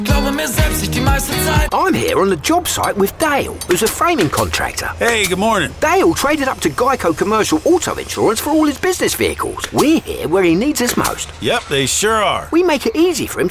Glaube mir selbst nicht die meiste Zeit. I'm here on the job site with Dale, who's a framing contractor. Hey, good morning. Dale traded up to Geico Commercial Auto Insurance for all his business vehicles. We're here where he needs us most. Yep, they sure are. We make it easy for him